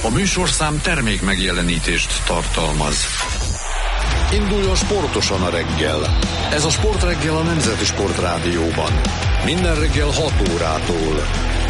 A műsorszám termék megjelenítést tartalmaz. Induljon sportosan a reggel. Ez a Sportreggel a Nemzeti Sportrádióban. Minden reggel 6 órától.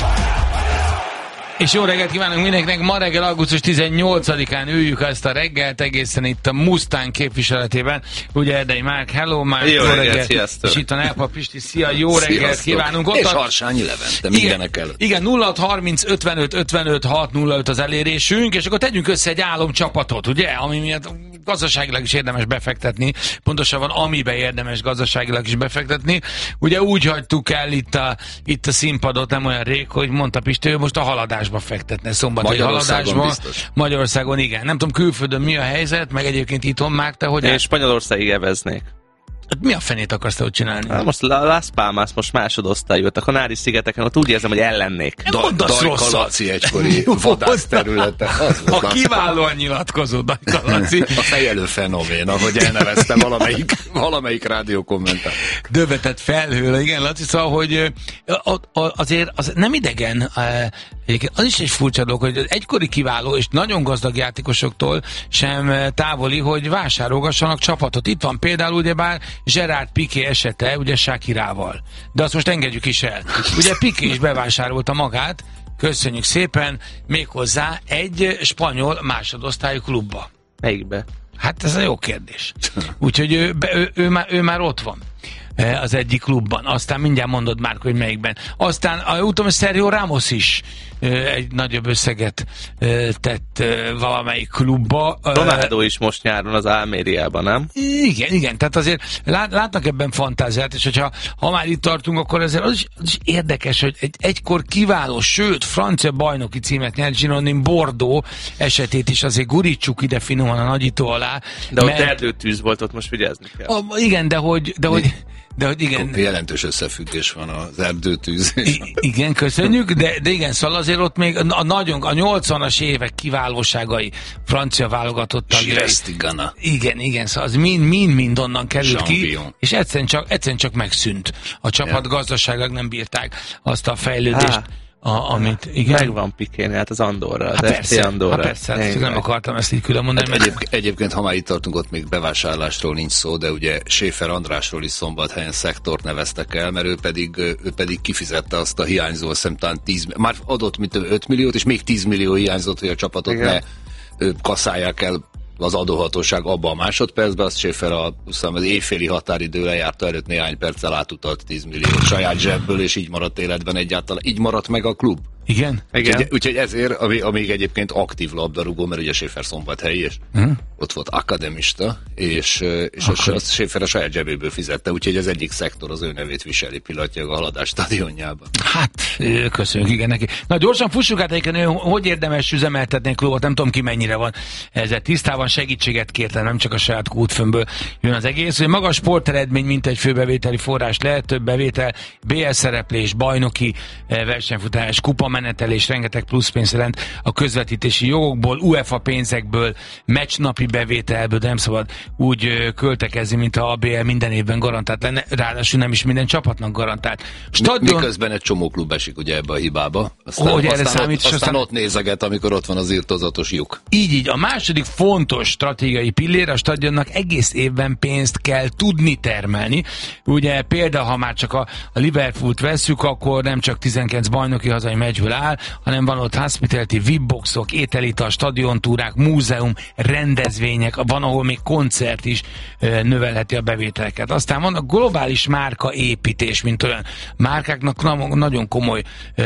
És jó reggelt kívánunk mindenkinek! Ma reggel augusztus 18-án üljük ezt a reggelt egészen itt a Mustang képviseletében. Ugye Erdei Márk, hello Márk, jó reggelt, sziasztok! És itt a Nelpa Pisti, szia, jó reggelt kívánunk! És Harsányi Levente mindenek előtt. Igen, 0630 55 55 605 az elérésünk, és akkor tegyünk össze egy álomcsapatot, ugye? Ami miatt gazdaságilag is érdemes befektetni, pontosabban amiben érdemes gazdaságilag is befektetni. Ugye úgy hagytuk el itt a színpadot nem olyan rég, hogy mondta Pisti, hogy most a haladásba fektetne, szombati haladásba. Magyarországon igen. Nem tudom, külföldön mi a helyzet, meg egyébként itthon Márk, te hogy? Én Spanyolországig eveznék. Mi a fenét akarsz te ott csinálni? Hát most Las Palmas, most másodosztály jött. A Kanári-szigeteken ott úgy érzem, hogy ellennék. Dajkalaci egykori vadászterülete. A kiválóan nyilatkozó Dajkalaci. A fejelő fenomén, ahogy elnevezte valamelyik rádiókommentár. Dövetett felhőle, igen, Laci, szóval, hogy azért az nem idegen, az is egy furcsa dolog, hogy az egykori kiváló és nagyon gazdag játékosoktól sem távoli, hogy vásárolgassanak csapatot. Itt van például ugyebár Gerard Piqué esete, ugye Shakirával. De azt most engedjük is el. Ugye Piqué is bevásárolta magát, köszönjük szépen, méghozzá egy spanyol másodosztályú klubba. Melyikbe? Hát ez egy jó kérdés. Úgyhogy ő már ott van az egyik klubban. Aztán mindjárt mondod már, hogy melyikben. Aztán utána Sergio Ramos is egy nagyobb összeget tett valamelyik klubba. Ronaldo is most nyáron az Almériában, nem? Igen, tehát azért látnak ebben fantáziát, és hogyha már itt tartunk, akkor azért az is érdekes, hogy egy egykor kiváló, sőt, francia bajnoki címet nyert Girondin Bordeaux esetét is azért gurítsuk ide finoman a nagyító alá. De ott erdőtűz volt, ott most vigyázni kell. Igen, de hogy igen. Jelentős összefüggés van az erdőtűz. Igen, köszönjük, de igen, szóval azért ott még a 80-as évek kiválóságai francia válogatott tagjai. Igen, szóval az mind onnan került ki, és egyszerűen csak megszűnt. A csapat gazdaságlag nem bírták azt a fejlődést. Amit, igen. Megvan Piquénél, hát az Andorra, az FC Andorra. Persze, nem akartam ezt így külön mondani. Hát egyébként, ha már itt tartunk, ott még bevásárlásról nincs szó, de ugye Schäfer Andrásról is Szombathelyen szektort neveztek el, mert ő pedig kifizette azt a hiányzó, talán 10, már adott mint 5 milliót, és még 10 millió hiányzott, hogy a csapatot ne kasszálják el az adóhatóság abban a másodpercben, azt Schäfer az éjféli határidő lejárta előtt néhány perccel átutalt 10 milliót saját zsebből, és így maradt életben egyáltalán. Így maradt meg a klub. Igen? Úgyhogy ezért, amíg egyébként aktív labdarúgó, mert ugye Schäfer szombathelyi, és ott volt akademista, és azt Schäfer a saját zsebéből fizette, úgyhogy az egyik szektor az ő nevét viseli pillanatnyilag a Haladás stadionjában. Hát, köszönjük, igen neki. Na gyorsan fussuk át egyébként, hogy érdemes üzemeltetni a klubot, nem tudom ki mennyire van ezzel tisztában, segítséget kértem, nem csak a saját kútfőmből jön az egész, hogy magas sporteredmény, mint egy főbevételi forrás lehet, több bevétel, BL szereplés, bajnoki versenyfutás, kupamenetelés, rengeteg plusz pénzt jelent a közvetítési jogokból, UEFA pénzekből, meccsnapi bevételből, de nem szabad úgy költekezni, mint a ABL minden évben garantált lenne, ráadásul nem is minden csapatnak garantált. Miközben egy csomó klub esik ugye ebbe a hibába. Aztán ott nézeget, amikor ott van az irtózatos lyuk. Így, a második fontos stratégiai pillér, a stadionnak egész évben pénzt kell tudni termelni. Ugye például, ha már csak a Liverpoolt vesszük, akkor nem csak 19 bajnoki hazai meccsből áll, hanem van ott hospitality, VIP-boxok, ételita, stadiontúrák, múzeum, rendezvények, van, ahol még koncert is növelheti a bevételeket. Aztán van a globális márka építés, mint olyan márkáknak nagyon komoly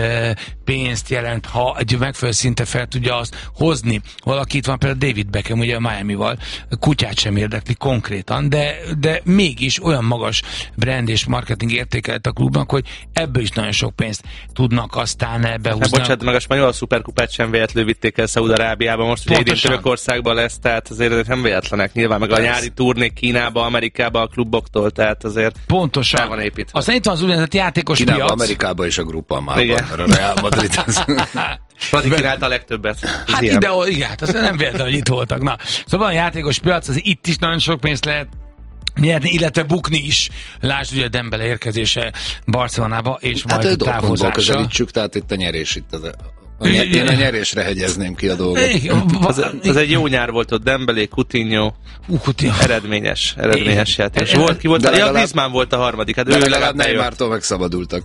pénzt jelent, ha egy megfelelő szinte fel tudja azt hozni. Valaki itt van például David Beckham, ugye a Miamival, kutyát sem érdekli konkrétan, de mégis olyan magas brand és marketing értékelet a klubnak, hogy ebből is nagyon sok pénzt tudnak aztán behúzni. Bocsánat, meg a spanyol szuperkupát sem véletlenül vitték el Szaúd-Arábiába, most ugye idén Törökországban lesz, tehát azért nem véletlenek. Nyilván meg a nyári turnék Kínába, Amerikába a kluboktól, tehát azért pontosan van építve. Aztán itt van az úgynevezett játékos Kínába, piac. Amerikába és a Grupamában, mert a Real Madrid Fradi királta a legtöbbet. Hát ide, igen, azt nem véletlen, hogy itt voltak. Na, szóval a játékos piac, az itt is nagyon sok pénzt lehet nyerni, illetve bukni is. Lásd ugye Dembele érkezése Barcelonába, és majd távozása. közelítsük, tehát itt a nyerés itt Én a nyerésre hegyezném ki a dolgot. Az egy jó nyár volt ott, Dembélé, Coutinho, eredményes játék. Volt, ki volt? Ja, Griezmann volt a harmadik. Hát de legalább Neymartól megszabadultak.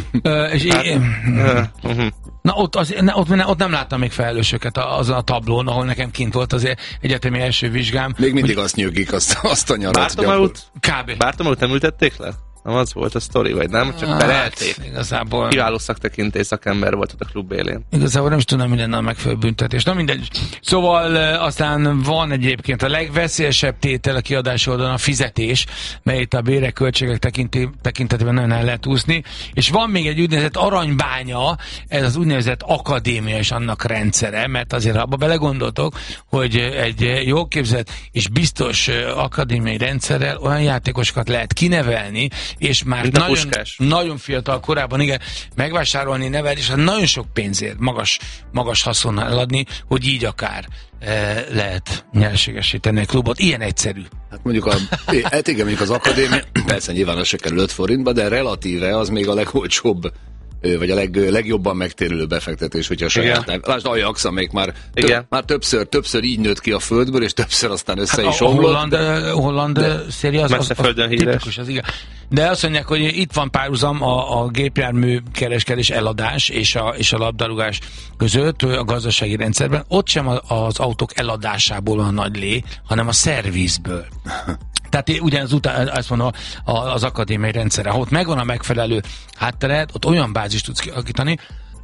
Na ott nem láttam még felelősöket azon a tablón, ahol nekem kint volt azért egyetemi első vizsgám. Még mindig azt nyögik, azt a nyarat. Bartomeu nem ültették le? Nem az volt a sztori, vagy nem? Csak perelték. Igazából... Kiváló szaktekintély szakember volt ott a klub élén. Igazából nem is tudom mindennel megfelelő büntetés. Na mindegy. Szóval aztán van egyébként a legveszélyesebb tétel a kiadás oldalon a fizetés, mely itt a bérek, költségek tekintetében nagyon el lehet úszni. És van még egy úgynevezett aranybánya, ez az úgynevezett akadémia és annak rendszere, mert azért abba belegondoltok, hogy egy jól képzett és biztos akadémiai rendszerrel olyan játékosokat lehet kinevelni, és már nagyon fiatal korában, igen, megvásárolni, nevelni, és nagyon sok pénzért, magas haszonnal eladni, hogy így akár lehet nyereségesíteni a klubot. Ilyen egyszerű. Hát mondjuk mondjuk az akadémia, persze nyilván az se kerül 5 forintba, de relatíve az még a legolcsóbb, vagy a legjobban megtérülő befektetés, hogyha saját. Lásd, Ajax, amelyik már többször így nőtt ki a földből, és többször aztán össze is omlott. Holland széria az tipikus, az igen. De azt mondják, hogy itt van párhuzam a gépjármű kereskedés eladás és a labdarúgás között a gazdasági rendszerben. Ott sem az autók eladásából van nagy lé, hanem a szervizből. Tehát ugyanaz azt mondom, az akadémiai rendszerre, ha ott megvan a megfelelő háttered, ott olyan bázist tudsz kialakítani,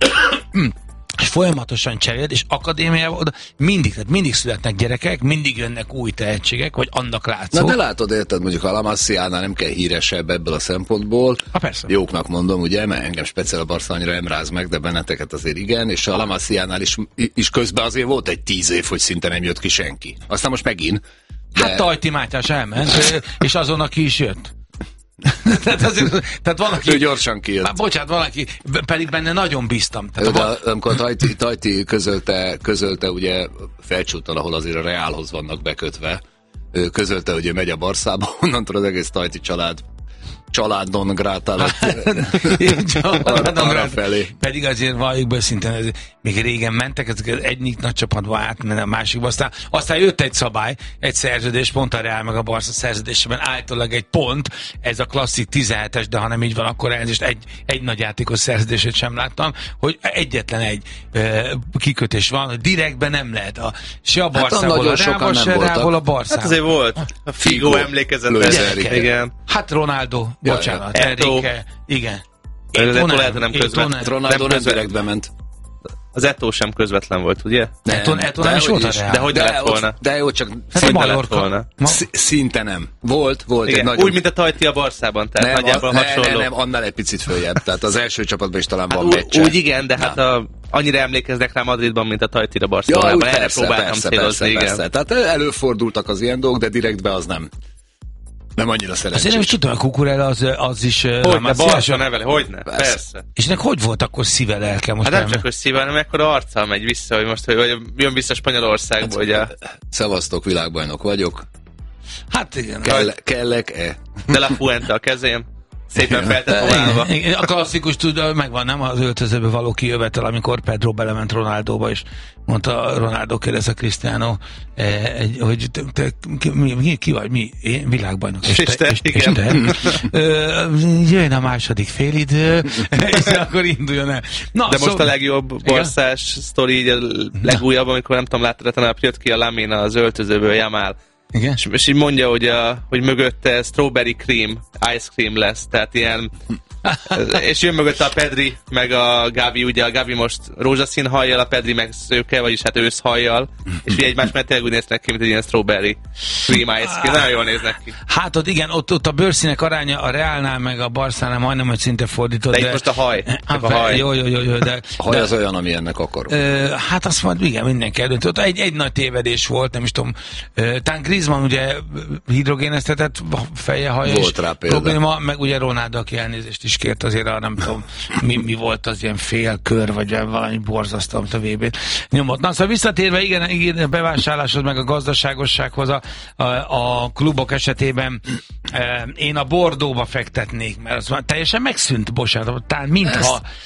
és folyamatosan cseréled, és akadémiában mindig születnek gyerekek, mindig jönnek új tehetségek, vagy annak látszó. Na de látod, érted, mondjuk a La Masia-nál nem kell híresebb ebből a szempontból. Persze. Jóknak mondom, ugye, mert engem speciál a Barca annyira nem ráz meg, de benneteket azért igen, és a La Masia-nál is közben azért volt egy 10 év, hogy szinte nem jött ki senki. Aztán most megint. De... Hát Tajti Mátyás elment, és azon, aki is jött. tehát valaki... Ő gyorsan kijött. Bocsánat, valaki, pedig benne nagyon bíztam. De amikor Tajti közölte ugye Felcsúttal, ahol azért a Reálhoz vannak bekötve, közölte, hogy ő megy a Barszába, onnantól az egész Tajti családon grátálott arra felé. Pedig azért valljuk be szintén, még régen mentek, ezek egyik nagy csapatba átmenni a másikba, aztán jött egy szabály, egy szerződés, pont a Real meg a Barca szerződésében állítólag egy pont, ez a klasszik 17-es, de ha nem így van, akkor elnézést egy nagy játékos szerződését sem láttam, hogy egyetlen egy kikötés van, hogy direktben nem lehet se a Barszából a Reálból, se Reálból a Barszából. Hát azért volt. A Figo emlékezetes. Igen. Hát Ronaldo, bocsánat, Enrique, igen. Ronaldo nem direktbe ment. Az Eto'o sem közvetlen volt, ugye? Eto'o nem is volt a Real. De hogy lett volna? De jó, csak szinte lett volna. Szinte nem. Volt igen, egy nagyon... Úgy, mint a Tajti a Barszában, tehát nagyjából hasonló. Nem, annál egy picit följebb. Tehát az első csapatban is talán van meccse. Úgy igen, de hát annyira emlékeznek rá Madridban, mint a Tajtira Barcelonában. Erre próbáltam célozni, igen. Tehát előfordultak az ilyen dolgok, de direktbe az nem. Nem annyira szerencsés. Azért nem is tudom, a Cucurella az is... Hogyne, Barca nevele, hogyne, persze. És nek hogy volt akkor szíve, lelke most? Hát nem csak, hogy szíve, hanem ekkora arccal megy vissza, hogy most hogy jön vissza Spanyolországba, ugye. Szevasztok, világbajnok vagyok. Hát igen. Kellek-e? De La Fuente a kezém. Szépen feltetoválva. A klasszikus megvan, nem az öltözőbe való kijövetel, amikor Pedro belement Ronaldóba, és mondta Ronaldo, kérdezte Cristiano, hogy ki vagy, mi? Én világbajnok. És te? Jöjjön a második félidő, és akkor induljon el. Na, de most a legjobb barszás sztori, így a legújabb, amikor nem tudom, láttad, tanár jött ki a Lamina az öltözőből, Jamal. Igen? És így mondja, hogy mögötte strawberry cream, ice cream lesz, tehát ilyen és jön mögötte a Pedri, meg a Gavi, ugye a Gavi most rózsaszín hajjal, a Pedri meg szőke, vagyis hát őszhajjal, és ugye egymás mellett tényleg úgy néznek ki, mint egy ilyen strawberry cream ice cream, nagyon jól néznek ki. Hát ott igen, ott a bőrszínek aránya a Reálnál, meg a Barszánál majdnem, hogy szinte fordított. De itt most a haj. A haj. Jó, de... A haj az olyan, ami ennek akarok. Hát azt mondja, igen, mindenki eldöntött. Egy nagy tévedés volt, nem is tudom. Tán Griezmann ugye hidrogéneztetett feje, haja volt rá probléma, meg ugye Ronaldo, aki elnézést is kért azért, nem tudom, mi volt az ilyen félkör, vagy valami borzasztó, amit a VB-t nyomott. Na, szóval visszatérve, igen, a bevásárláshoz, meg a gazdaságossághoz a klubok esetében én a Bordeauxba fektetnék, mert az már teljesen megszűnt, bocsánat, talán mintha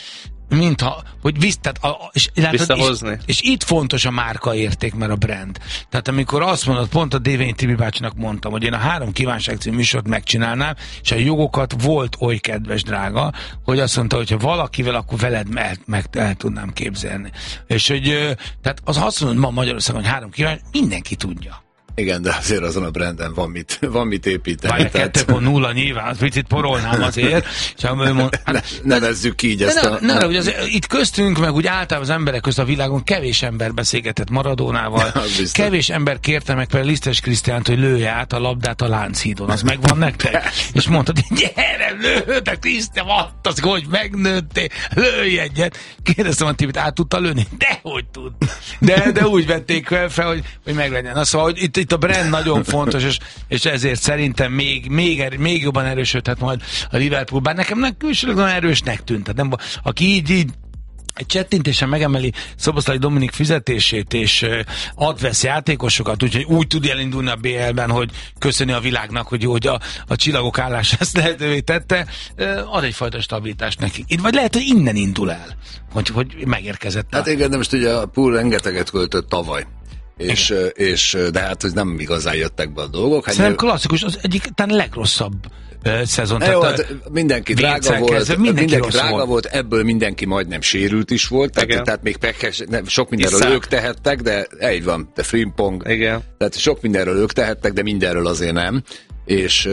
mintha, hogy visszahozni. És itt fontos a márkaérték, mert a brand. Tehát amikor azt mondod, pont a Dévényi Tibi bácsinak mondtam, hogy én a 3 kívánság című műsort megcsinálnám, és a jogokat volt oly kedves drága, hogy azt mondta, hogy ha valakivel, akkor veled meg el tudnám képzelni. És hogy, tehát azt mondod ma Magyarországon, hogy 3 kívánság, mindenki tudja. Igen, de azért azon a branden van mit építeni. Várj, 2.0 nyilván, picit porolnám azért. Nevezzük így ezt itt köztünk, meg úgy általában az emberek közt a világon kevés ember beszélgetett Maradónával. Kevés ember kérte meg például Lisztes Krisztiánt, hogy lője át a labdát a Lánchídon. Az megvan nektek? És mondtad, gyere, lőd, Krisztián, az, hogy megnőttél, lőj egyet. Kérdeztem a Tibit, át tudta lőni? Dehogy tud. De úgy vették fel, hogy meglegyen. Na, szóval, hogy itt a brand nagyon fontos, és ezért szerintem még jobban erősödhet majd a Liverpool. Bár nekem külsőleg nagyon erősnek tűnt. Tehát nem, aki így egy csettintésen megemeli Szoboszlai Dominik fizetését, és advesz játékosokat, úgyhogy úgy tud elindulni a BL-ben, hogy köszöni a világnak, hogy a csillagok állása ezt lehetővé tette, ad egyfajta stabilitást neki. Vagy lehet, hogy innen indul el, hogy megérkezett. Hát igen, de most ugye a Pool rengeteget költött tavaly. De hát nem igazán jöttek be a dolgok. Szerintem klasszikus, az egyik talán legrosszabb szezon. Jó, hát mindenki drága volt, mindenki drága volt, ebből mindenki majdnem sérült is volt, tehát még sok mindenről ők tehettek, de így van, de Frimpong, igen. Tehát sok mindenről ők tehettek, de mindenről azért nem. És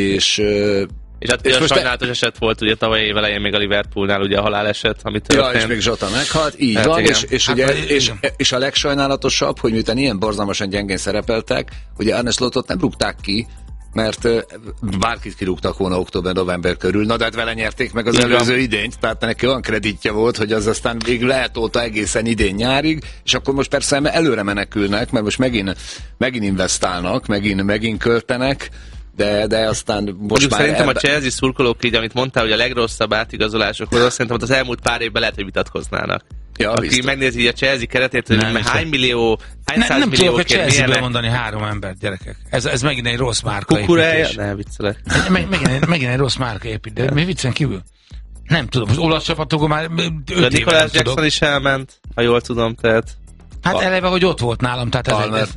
hát sajnálatos eset volt ugye tavaly év elején még a Liverpoolnál ugye a haláleset, amit történt. Ja, és még Zsota meghalt, így van, és a legsajnálatosabb, hogy miután ilyen borzalmasan gyengén szerepeltek, ugye Arne Slotot nem rúgták ki, mert bárkit kirúgtak volna október-november körül, na de hát vele nyerték meg az előző idényt, tehát neki olyan kreditje volt, hogy az aztán végül eltolta egészen idén nyárig, és akkor most persze előre menekülnek, mert most megint investálnak, megint költenek, de aztán most mondjuk már szerintem a Chelsea szurkolók így, amit mondtál, hogy a legrosszabb átigazolásokhoz, azt szerintem az elmúlt pár évben lehet, hogy vitatkoznának. Ja, aki biztos. Megnézi így a Chelsea keretét, hogy hány millió, hány nem százmillió tudok a Chelsea-ből mondani 3 embert, gyerekek. Ez megint egy rossz márka építés. Ne, viccelek. megint egy rossz márka építés. De mi viccen kívül? Nem tudom, az olasz csapatokon már 5 éve Nicolas Jackson is elment, ha jól tudom, tehát. Hát eleve, hogy ott volt nálam, tehát ez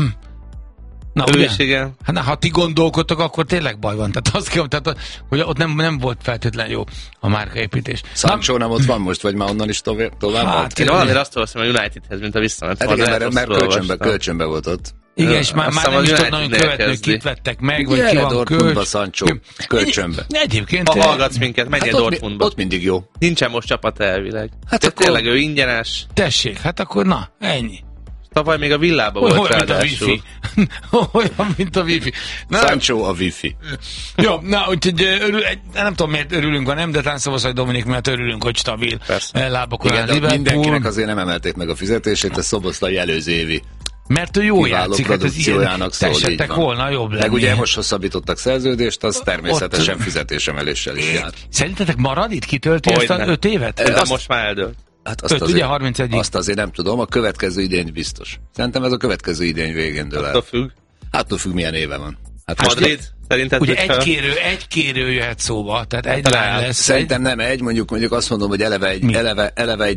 na, ő ugye? is, igen. Hát ha ti gondolkodtok, akkor tényleg baj van. Tehát azt kell, hogy ott nem volt feltétlen jó a márkaépítés. Sancho nem ott van most, vagy már onnan is tovább? Hát, én valamiért azt olvasztom a Unitedhez, mint a visszament. Hát igen, mert kölcsönbe volt ott. Igen, és már nem is tudod nagyon követni, hogy kit vettek meg, vagy ki van Dortmundba, Sancho, kölcsönbe. Egyébként... Ha hallgatsz minket, menjél Dortmundba. Ott mindig jó. Nincsen most csapat elvileg. Hát akkor... Tényleg ő ingyenes. Tessék, hát akkor na, ennyi. Tavaly még a Villában volt ráadásul. Olyan, mint a Wi-Fi. Sancho a Wi-Fi. Jó, na, úgyhogy nem tudom, miért örülünk, ha nem, de talán Szoboszlai Dominik, mert örülünk, hogy stabil lábakon áll Liverpool. Mindenkinek azért nem emelték meg a fizetését, a Szoboszlai előző évi. Mert ő jó játszik, hát ez ilyen tessettek volna jobb lenni. Meg ugye most hosszabbítottak szerződést, az természetesen fizetésemeléssel is jár. Szerintetek marad itt? Kitölti ezt az 5 évet? De most már eldőlt. Hát ugye 31. Azt azért nem tudom, a következő idény biztos. Szerintem ez a következő idény végén dől el. Attól függ. Attól függ, milyen éve van. Hát Madrid? Szerinted ugye egy kérő jöhet szóba, tehát egy lány lesz. Szerintem nem egy, mondjuk azt mondom, hogy eleve egy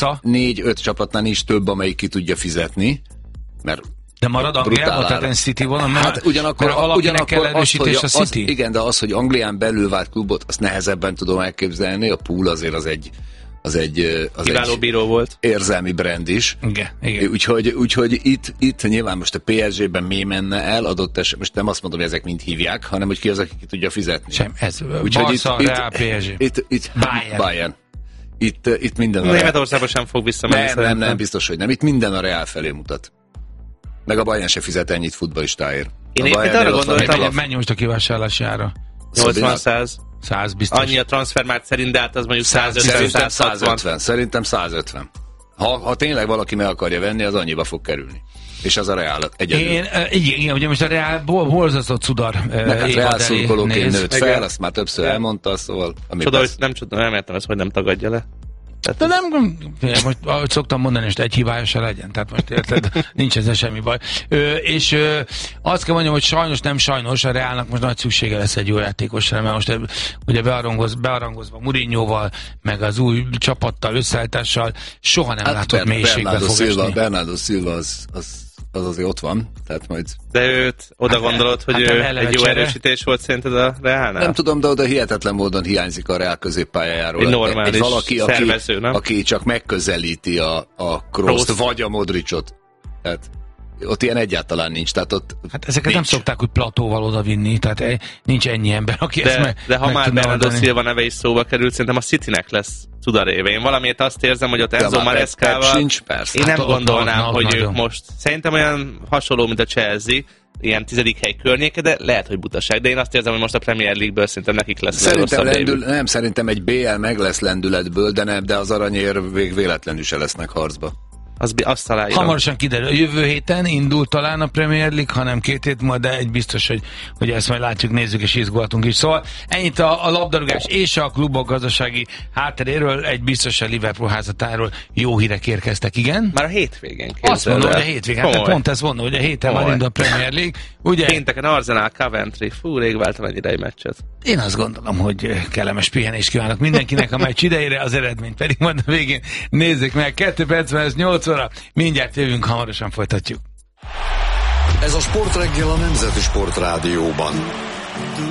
4-5 csapatnál nincs több, amelyik ki tudja fizetni, mert de marad Angliában, tehát City van, hát ugyanakkor kell erősítés a City. Igen, de az, hogy Anglián belül vált klubot, azt nehezebben tudom elképzelni. A Pool azért az egy kiváló bíró volt. Érzelmi brand is. Igen. Úgyhogy itt nyilván most a PSG-ben mi menne el, adott eset, most nem azt mondom, hogy ezek mind hívják, hanem hogy ki az, aki tudja fizetni. Sem, ez Barca, Real, PSG. Itt Bayern. Itt minden a Németországban sem fog visszamenni. Nem, biztos, hogy nem. Itt minden a Real felé mutat. Meg a Bayern se fizet ennyit futballistáért. Én éppen arra gondoltam, mennyi most a kivásárlási ára? 80-100. 100 biztos. Annyi a transfermárt szerint, de hát az mondjuk 150. Szerintem 150. Ha tényleg valaki meg akarja venni, az annyiba fog kerülni. És az a Real egyedül. Igen, ugye most a Real borzasztott cudar Real szurkolóként nőtt fel, azt már többször elmondta, szóval... Csoda, hogy nem értem ezt, hogy nem tagadja le. De nem, most ahogy szoktam mondani, most egy hibája se legyen, tehát most érted, nincs ezzel semmi baj. És azt kell mondjam, hogy sajnos a Realnak most nagy szüksége lesz egy jó játékosra, mert most ugye bearangozva Mourinhoval, meg az új csapattal, összeállítással soha nem látott mélységbe fogasni. Bernardo Silva az azért ott van, tehát majd... De őt oda gondolod, hogy ő egy jó erősítés volt szerinted a Realnál? Nem tudom, de oda hihetetlen módon hiányzik a Real középpályájáról. Egy normális egy valaki, szervező, nem? Aki csak megközelíti a Krooszt, vagy a Modricot. Tehát ott ilyen egyáltalán nincs. Tehát ott hát ezeket nincs. Nem szokták úgy platóval odavinni, tehát nincs ennyi ember, aki de ha már Bernardo Silva neve is szóba került, szerintem a Citynek lesz cudaréve. Én valamiért azt érzem, hogy ott Enzo Marescával én nem gondolnám, hogy ők most. Szerintem olyan hasonló, mint a Chelsea, ilyen 10. hely környéke, de lehet, hogy butaság. De én azt érzem, hogy most a Premier League-ből szerintem nekik lesz szerintem egy BL meg lesz lendületből, de az aranyér véletlenül se lesznek harcba. Azt találja. Hamarosan kiderül. Jövő héten indul talán a Premier League, hanem 2 hét múlva, de egy biztos, hogy ezt majd látjuk, nézzük és izgulhatunk is. Szóval ennyit a labdarúgás és a klubok gazdasági hátteréről, egy biztos a Liverpool házatáról jó hírek érkeztek, igen? Már a hétvégén. Azt mondom, hogy a hétvégén. Hát pont ezt mondom, hogy a héten már indul a Premier League. Ugye? Pénteken Arsenal, Coventry. Fú, rég váltam egy idei meccset. Én azt gondolom, hogy kellemes pihenést kívánok mindenkinek a meccs idejére, az eredményt pedig majd a végén nézzük meg. 2 percben ez 8 óra. Mindjárt jövünk, hamarosan folytatjuk. Ez a Sportreggel a Nemzeti Sport Rádióban.